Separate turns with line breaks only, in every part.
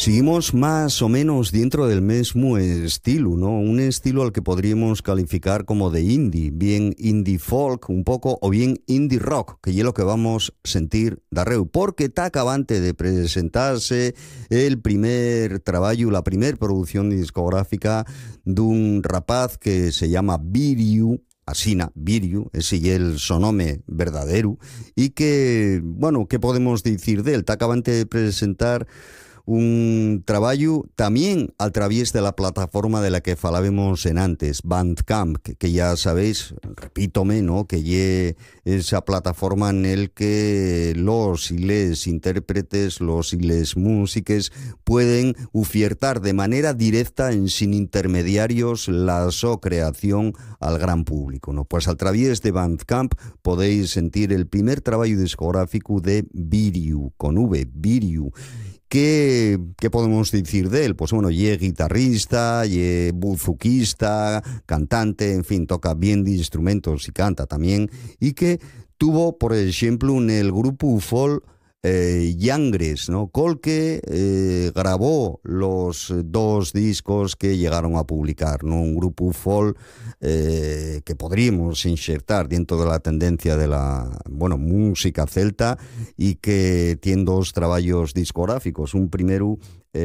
Seguimos más o menos dentro del mismo estilo, ¿no? Un estilo al que podríamos calificar como de indie, bien indie folk un poco, o bien indie rock, que es lo que vamos a sentir darreu, porque está acabante de presentarse el primer trabajo, la primer producción discográfica de un rapaz que se llama Biriu, Asina, Biriu, ese es el sonome verdadero, y que, bueno, ¿qué podemos decir de él? Está acabante de presentar un trabajo también a través de la plataforma de la que falábamos en antes, Bandcamp, que ya sabéis, repítome, ¿no? Que es esa plataforma en el que los y les intérpretes, los y les músiques pueden ofertar de manera directa, sin intermediarios, la su creación al gran público, ¿no? Pues a través de Bandcamp podéis sentir el primer trabajo discográfico de Biriu, con V, Biriu. ¿Qué podemos decir de él? Pues bueno, es guitarrista, es buzuquista, cantante, en fin, toca bien de instrumentos y canta también. Y que tuvo, por ejemplo, en el grupo folk Yangres, ¿no? Col que grabó los dos discos que llegaron a publicar, ¿no? Un grupo folk que podríamos insertar dentro de la tendencia de la, bueno, música celta, y que tiene dos trabajos discográficos. Un primero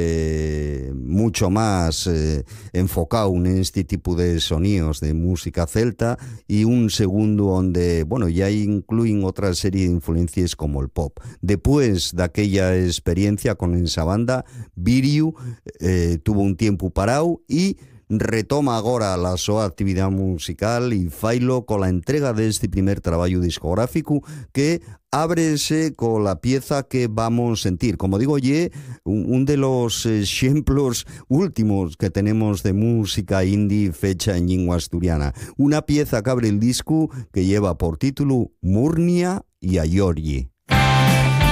mucho más enfocado en este tipo de sonidos de música celta, y un segundo donde, bueno, ya incluyen otra serie de influencias como el pop. Después de aquella experiencia con esa banda, Biriu tuvo un tiempo parado y retoma ahora la su actividad musical y failo con la entrega de este primer trabajo discográfico, que ábrese con la pieza que vamos a sentir. Como digo, un de los ejemplos últimos que tenemos de música indie fecha en lengua asturiana. Una pieza que abre el disco que lleva por título Murnia y Ayorgi.